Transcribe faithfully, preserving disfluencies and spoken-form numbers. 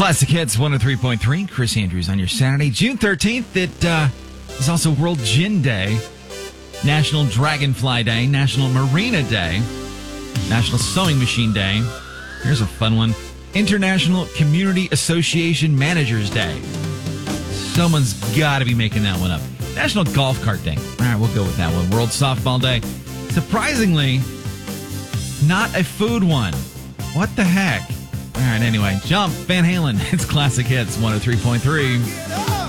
Classic Hits one oh three point three. Chris Andrews on your Saturday, June thirteenth. It uh, is also World Gin Day, National Dragonfly Day, National Marina Day, National Sewing Machine Day. Here's a fun one. International Community Association Managers Day. Someone's got to be making that one up. National Golf Cart Day. All right, we'll go with that one. World Softball Day. Surprisingly, not a food one. What the heck? All right, anyway, jump, Van Halen. It's Classic Hits one oh three point three.